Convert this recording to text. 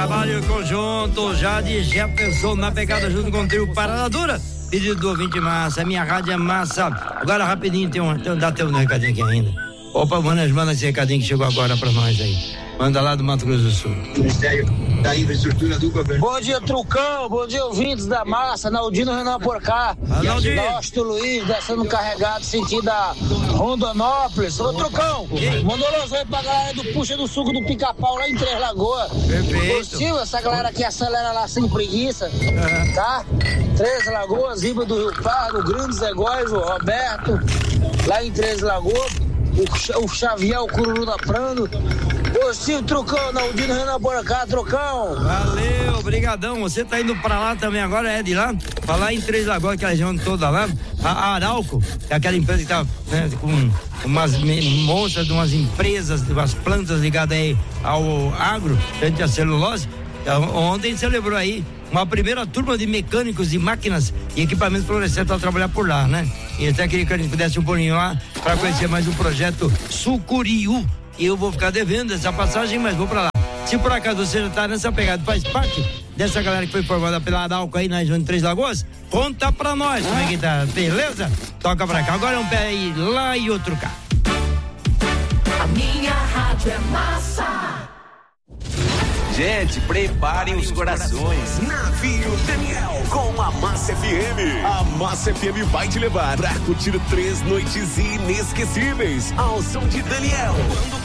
Trabalho conjunto já de Jefferson na pegada junto com o trio Parada Dura. Pedido do ouvinte massa, minha rádio é massa. Agora rapidinho, dá teu recadinho aqui ainda. Opa, manda esse recadinho que chegou agora pra nós aí. Manda lá do Mato Grosso do Sul. Ministério da Infraestrutura do Governo. Bom dia, Trucão. Bom dia, ouvintes da massa. Naldino Renan Porcá. Gosto Luiz, descendo carregado, sentido a Rondonópolis. Ô, Trucão, mandou los aí pra galera do Puxa do Suco do Pica-Pau lá em Três Lagoas. Perfeito. Essa galera que acelera lá sem preguiça, tá? Três Lagoas, Riba do Rio Pardo, Grande Zé Góis, o Roberto, lá em Três Lagoas. O Xavier, o Cururu da Prando. Ô, Silvio, Trucão, Naldino Renan Porcá, Trucão. Valeu, obrigadão. Você tá indo pra lá também agora, é de lá? Pra lá em Três Lagoas, aquela região toda lá. A Arauco, que é aquela empresa que tá, né, com umas monstras de umas empresas, de umas plantas ligadas aí ao agro, frente à celulose. Ontem celebrou aí uma primeira turma de mecânicos de máquinas e equipamentos florescentes para trabalhar por lá, né? E até queria que a gente pudesse um pouquinho lá para conhecer mais um projeto Sucuriú. E eu vou ficar devendo essa passagem, mas vou para lá. Se por acaso você já tá nessa pegada, faz parte dessa galera que foi formada pela Arauco aí na região de Três Lagoas, conta pra nós como é que tá, beleza? Toca pra cá, agora é um pé aí lá e outro cá. A minha rádio é massa. Gente, preparem os corações. Navio Daniel com a Massa FM. A Massa FM vai te levar pra curtir 3 noites inesquecíveis ao som de Daniel.